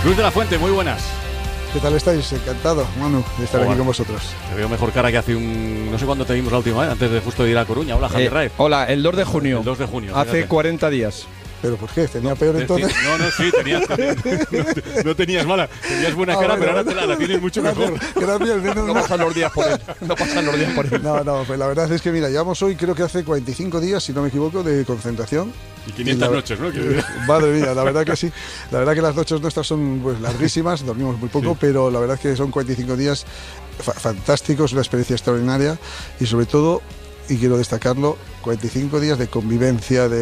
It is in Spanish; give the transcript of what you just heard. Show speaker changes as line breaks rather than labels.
Luis de la Fuente, muy buenas.
¿Qué tal estáis? Encantado, Manu, de estar aquí con vosotros.
Te veo mejor cara que hace no sé cuándo te vimos la última vez, antes de justo ir a Coruña. Hola, Javier Raez.
Hola, el 2 de junio.
El 2 de junio.
Hace
fíjate.
40 días.
¿Pero por qué? ¿Tenía peor entonces?
Sí, no tenías mala. Tenías buena cara, pero ahora la tienes mucho mejor.
Gracias,
No pasan los días por él.
No, pues la verdad es que mira, llevamos hoy, creo que hace 45 días, si no me equivoco, de concentración.
Y 500 noches, ¿no?
Madre mía, la verdad que sí. La verdad que las noches nuestras son pues larguísimas, dormimos muy poco, sí. Pero la verdad es que son 45 días fantásticos, una experiencia extraordinaria y sobre todo, y quiero destacarlo, 45 días de convivencia, de